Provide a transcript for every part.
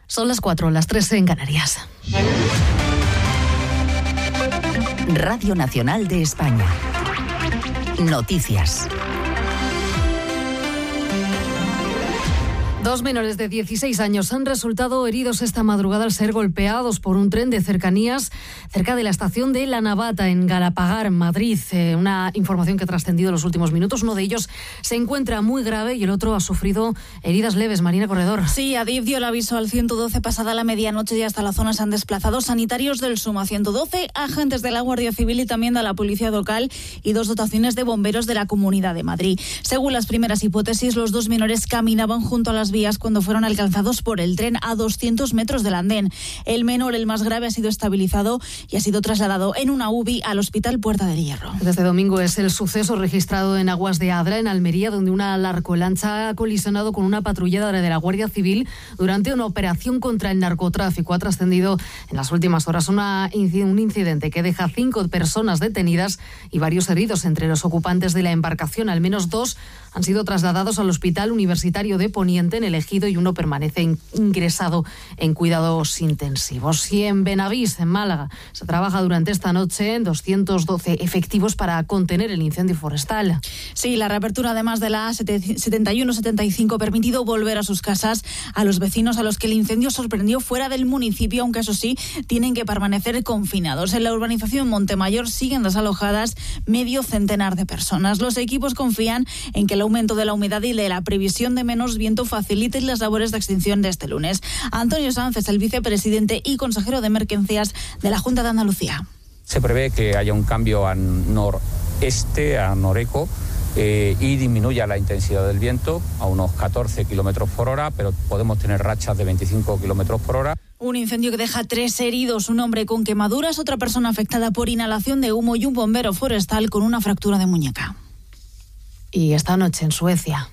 Son las 4, las 3 en Canarias. Radio Nacional de España. Noticias. 2 menores de 16 años han resultado heridos esta madrugada al ser golpeados por un tren de cercanías cerca de la estación de La Navata, en Galapagar, Madrid. Una información que ha trascendido en los últimos minutos. Uno de ellos se encuentra muy grave y el otro ha sufrido heridas leves. Marina Corredor. Sí, Adif dio el aviso al 112 pasada la medianoche y hasta la zona se han desplazado sanitarios del SUMA 112, agentes de la Guardia Civil y también de la Policía Local y 2 dotaciones de bomberos de la Comunidad de Madrid. Según las primeras hipótesis, los 2 menores caminaban junto a las vías cuando fueron alcanzados por el tren a 200 metros del andén. El menor, el más grave, ha sido estabilizado y ha sido trasladado en una UBI al Hospital Puerta del Hierro. Desde domingo es el suceso registrado en Aguas de Adra, en Almería, donde una narcolancha ha colisionado con una patrulla de la Guardia Civil durante una operación contra el narcotráfico. Ha trascendido en las últimas horas un incidente que deja 5 personas detenidas y varios heridos entre los ocupantes de la embarcación. Al menos 2 han sido trasladados al Hospital Universitario de Poniente, en El Ejido, y uno permanece ingresado en cuidados intensivos. Y en Benavís, en Málaga, se trabaja durante esta noche en 212 efectivos para contener el incendio forestal. Sí, la reapertura además de la A71-75 ha permitido volver a sus casas a los vecinos a los que el incendio sorprendió fuera del municipio, aunque eso sí, tienen que permanecer confinados. En la urbanización Montemayor siguen desalojadas medio centenar de personas. Los equipos confían en que el aumento de la humedad y de la previsión de menos viento faciliten las labores de extinción de este lunes. Antonio Sanz es el vicepresidente y consejero de Emergencias de la Junta de Andalucía. Se prevé que haya un cambio a noreste, a noreco, y disminuya la intensidad del viento a unos 14 kilómetros por hora, pero podemos tener rachas de 25 kilómetros por hora. Un incendio que deja 3 heridos, un hombre con quemaduras, otra persona afectada por inhalación de humo y un bombero forestal con una fractura de muñeca. Y esta noche en Suecia.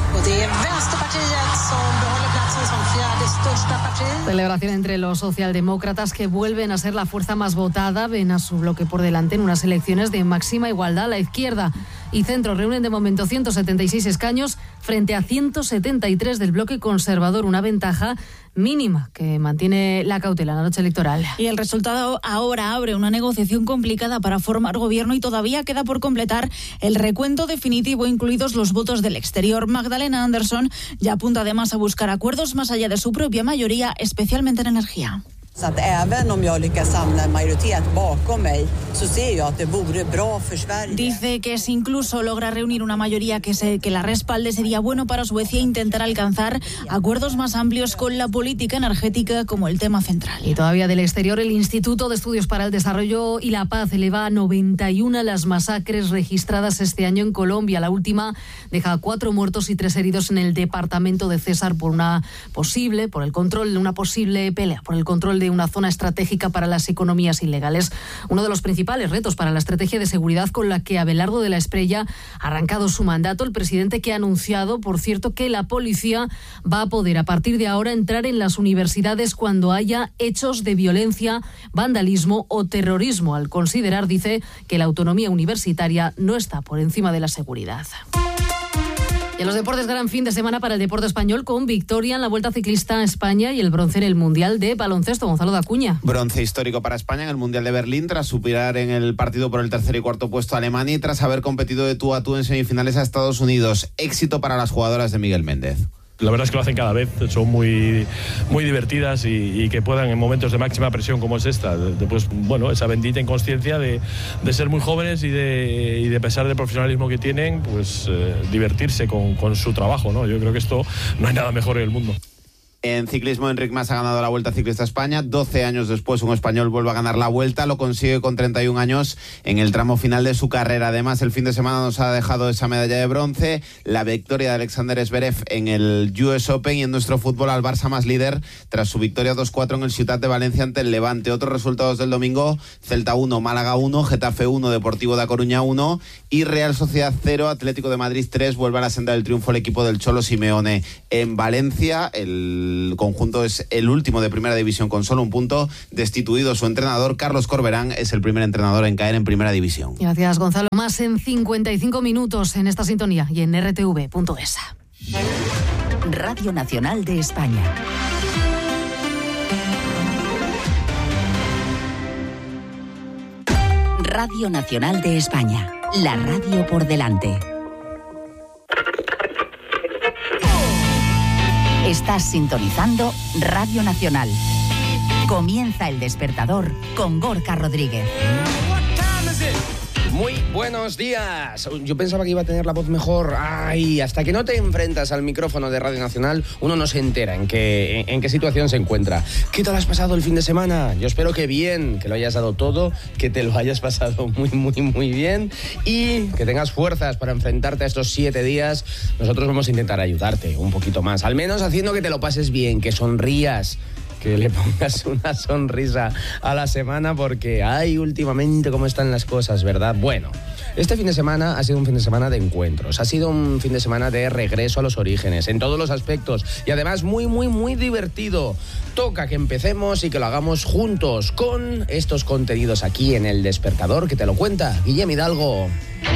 Celebración entre los socialdemócratas, que vuelven a ser la fuerza más votada, ven a su bloque por delante en unas elecciones de máxima igualdad. La izquierda y centro reúnen de momento 176 escaños frente a 173 del bloque conservador, una ventaja mínima que mantiene la cautela en la noche electoral. Y el resultado ahora abre una negociación complicada para formar gobierno y todavía queda por completar el recuento definitivo, incluidos los votos del exterior. Magdalena Andersson ya apunta además a buscar acuerdos más allá de su propia mayoría, especialmente en energía. Dice que si incluso logra reunir una mayoría que la respalde, sería bueno para Suecia intentar alcanzar acuerdos más amplios con la política energética como el tema central. Y todavía del exterior, el Instituto de Estudios para el Desarrollo y la Paz eleva a 91 las masacres registradas este año en Colombia. La última deja 4 muertos y 3 heridos en el departamento de César por una posible pelea por el control de una zona estratégica para las economías ilegales. Uno de los principales retos para la estrategia de seguridad con la que Abelardo de la Espriella ha arrancado su mandato, el presidente, que ha anunciado, por cierto, que la policía va a poder a partir de ahora entrar en las universidades cuando haya hechos de violencia, vandalismo o terrorismo, al considerar, dice, que la autonomía universitaria no está por encima de la seguridad. Y en los deportes, gran fin de semana para el deporte español, con victoria en la Vuelta Ciclista a España y el bronce en el Mundial de Baloncesto. Gonzalo de Acuña. Bronce histórico para España en el Mundial de Berlín, tras superar en el partido por el 3er y 4er puesto a Alemania y tras haber competido de tú a tú en semifinales a Estados Unidos. Éxito para las jugadoras de Miguel Méndez. La verdad es que lo hacen cada vez, son muy, muy divertidas y que puedan, en momentos de máxima presión como es esta, después, bueno, esa bendita inconsciencia de ser muy jóvenes y de pesar del profesionalismo que tienen, pues divertirse con su trabajo, ¿no? Yo creo que esto no hay nada mejor en el mundo. En ciclismo, Enric Mas ha ganado la Vuelta Ciclista a España. 12 años después, un español vuelve a ganar la Vuelta. Lo consigue con 31 años en el tramo final de su carrera. Además, el fin de semana nos ha dejado esa medalla de bronce, la victoria de Alexander Zverev en el US Open, y en nuestro fútbol, al Barça más líder tras su victoria 2-4 en el Ciutat de Valencia ante el Levante. Otros resultados del domingo: Celta 1, Málaga 1, Getafe 1, Deportivo da Coruña 1 y Real Sociedad 0, Atlético de Madrid 3. Vuelve a la senda del triunfo el equipo del Cholo Simeone en Valencia. El conjunto es el último de Primera División con solo un punto. Destituido su entrenador, Carlos Corberán es el primer entrenador en caer en Primera División. Gracias, Gonzalo. Más en 55 minutos en esta sintonía y en rtv.es. Radio Nacional de España. Radio Nacional de España. La radio por delante. Estás sintonizando Radio Nacional. Comienza El Despertador con Gorka Rodríguez. Muy buenos días. Yo pensaba que iba a tener la voz mejor. Ay, hasta que no te enfrentas al micrófono de Radio Nacional, uno no se entera en qué situación se encuentra. ¿Qué tal has pasado el fin de semana? Yo espero que bien, que lo hayas dado todo, que te lo hayas pasado muy bien y que tengas fuerzas para enfrentarte a estos 7 días. Nosotros vamos a intentar ayudarte un poquito más, al menos haciendo que te lo pases bien, que sonrías, que le pongas una sonrisa a la semana, porque últimamente cómo están las cosas, ¿verdad? Bueno, este fin de semana ha sido un fin de semana de encuentros, ha sido un fin de semana de regreso a los orígenes, en todos los aspectos, y además muy divertido. Toca que empecemos y que lo hagamos juntos con estos contenidos aquí en El Despertador, que te lo cuenta Guillem Hidalgo.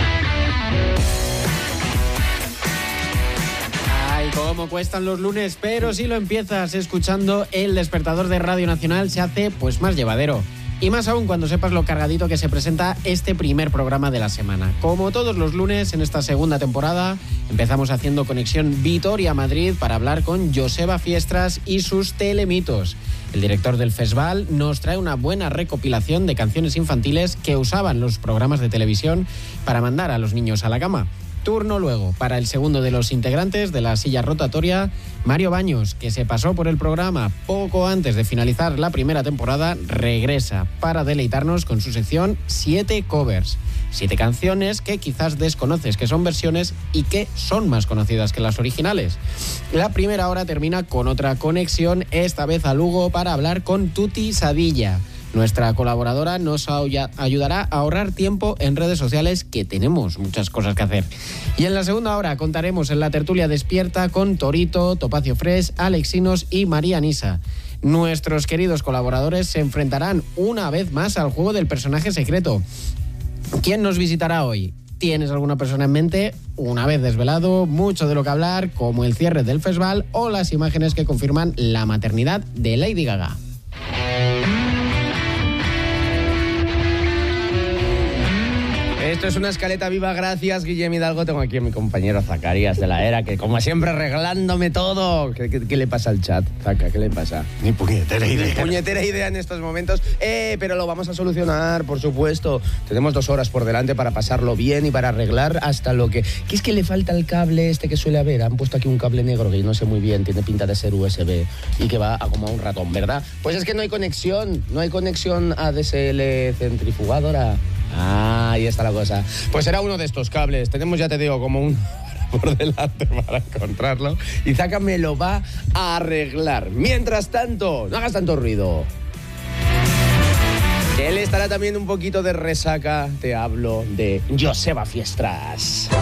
Cómo cuestan los lunes, pero si lo empiezas escuchando El Despertador de Radio Nacional se hace pues más llevadero. Y más aún cuando sepas lo cargadito que se presenta este primer programa de la semana. Como todos los lunes en esta segunda temporada, empezamos haciendo conexión Vitoria-Madrid para hablar con Joseba Fiestras y sus telemitos. El director del festival nos trae una buena recopilación de canciones infantiles que usaban los programas de televisión para mandar a los niños a la cama. Turno luego para el segundo de los integrantes de la silla rotatoria, Mario Baños, que se pasó por el programa poco antes de finalizar la primera temporada, regresa para deleitarnos con su sección 7 covers. 7 canciones que quizás desconoces que son versiones y que son más conocidas que las originales. La primera hora termina con otra conexión, esta vez a Lugo, para hablar con Tuti Sadilla. Nuestra colaboradora nos ayudará a ahorrar tiempo en redes sociales, que tenemos muchas cosas que hacer. Y en la segunda hora contaremos en la tertulia despierta con Torito, Topacio Fresh, Alexinos y María Nisa. Nuestros queridos colaboradores se enfrentarán una vez más al juego del personaje secreto. ¿Quién nos visitará hoy? ¿Tienes alguna persona en mente? Una vez desvelado, mucho de lo que hablar, como el cierre del festival o las imágenes que confirman la maternidad de Lady Gaga. Esto es una escaleta viva, gracias Guillem Hidalgo. Tengo aquí a mi compañero Zacarías de la Era, que como siempre arreglándome todo. ¿Qué le pasa al chat, Zaca? ¿Qué le pasa? Ni puñetera idea. Puñetera idea en estos momentos. Pero lo vamos a solucionar, por supuesto. Tenemos 2 horas por delante para pasarlo bien y para arreglar hasta lo que... ¿Qué es que le falta el cable este que suele haber? Han puesto aquí un cable negro que yo no sé muy bien, tiene pinta de ser USB y que va como a un ratón, ¿verdad? Pues es que no hay conexión ADSL centrifugadora. Ahí está la cosa. Pues será uno de estos cables. Tenemos, ya te digo, como un por delante para encontrarlo. Y Zaca me lo va a arreglar. Mientras tanto, no hagas tanto ruido. Él estará también un poquito de resaca. Te hablo de Joseba Fiestras.